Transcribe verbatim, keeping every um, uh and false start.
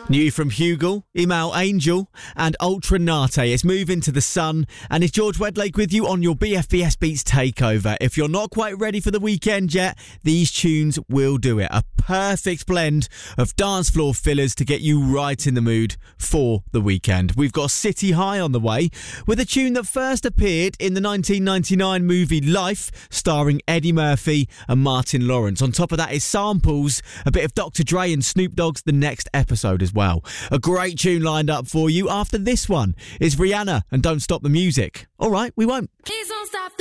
New from Hugel, Email Angel and Ultra Nate. It's moving to the sun, and it's George Wedlake with you on your B F B S Beats Takeover. If you're not quite ready for the weekend yet, these tunes will do it. A perfect blend of dance floor fillers to get you right in the mood for the weekend. We've got City High on the way with a tune that first appeared in the nineteen ninety-nine movie Life, starring Eddie Murphy and Martin Lawrence. On top of that is samples, a bit of Doctor Dre and Snoop Dogg's The Next Episode as well. A great tune lined up for you. After this one is Rihanna and Don't Stop the Music. All right, we won't. Please don't stop.